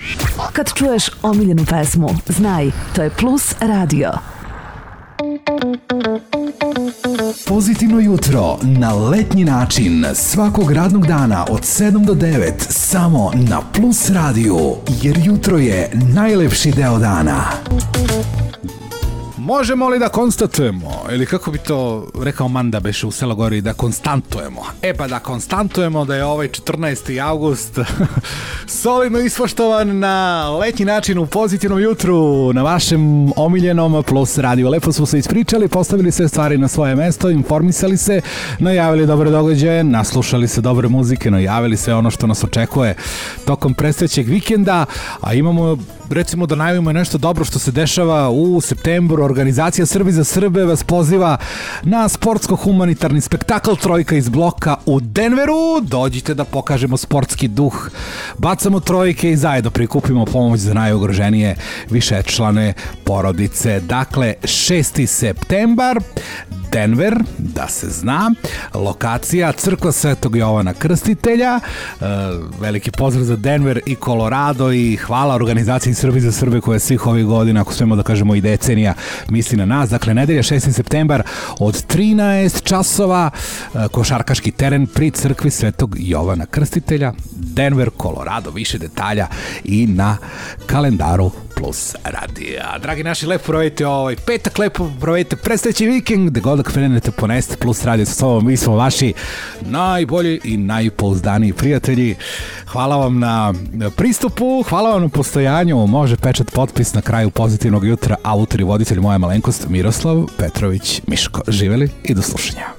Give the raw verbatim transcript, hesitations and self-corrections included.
Kad čuješ omiljenu pesmu, znaj, to je Plus radio. Pozitivno jutro na letnji način svakog radnog dana od sedam do devet samo na Plus radiju, jer jutro je najlepši deo dana. Možemo li da konstatujemo, ili kako bi to rekao Manda beše u Selogori, da konstantujemo? E pa da konstantujemo da je ovaj četrnaesti avgust solidno ispoštovan na letnji način u pozitivnom jutru na vašem omiljenom Plus radiju. Lepo smo se ispričali, postavili sve stvari na svoje mesto, informisali se, najavili dobre događaje, naslušali se dobre muzike, najavili sve ono što nas očekuje tokom predstojećeg vikenda, a imamo, recimo da najavimo nešto dobro što se dešava u septembru. Organizacija Srbi za Srbe vas poziva na sportsko-humanitarni spektakl Trojka iz bloka u Denveru. Dođite da pokažemo sportski duh, bacamo trojke i zajedno prikupimo pomoć za najugroženije višečlane porodice. Dakle, šesti septembar, Denver, da se zna, lokacija Crkva Svetog Jovana Krstitelja. E, veliki pozdrav za Denver i Colorado i hvala organizaciji Srbi za Srbe koja svih ovih godina, ako smemo da kažemo i decenija, misli na nas. Dakle, nedelja šesti septembar od trinaest časova, e, košarkaški teren pri Crkvi Svetog Jovana Krstitelja, Denver, Colorado. Više detalja i na kalendaru Plus radija. Dragi naši, lepo provedite ovaj petak, lepo provedite predstojeći vikend, gde god da krenete poneste Plus radio sa sobom. Mi smo vaši najbolji i najpouzdaniji prijatelji. Hvala vam na pristupu, hvala vam na postojanju. Može pečat, potpis na kraju pozitivnog jutra, autor i voditelj moja malenkost Miroslav Petrović Miško. Živeli i do slušanja.